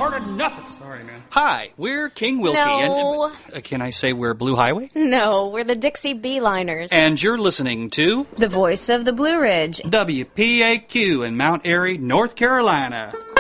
part of nothing. Sorry, man. Hi, we're King Wilkie. No. And can I say we're Blue Highway? No, we're the Dixie Beeliners. And you're listening to the voice of the Blue Ridge. WPAQ in Mount Airy, North Carolina.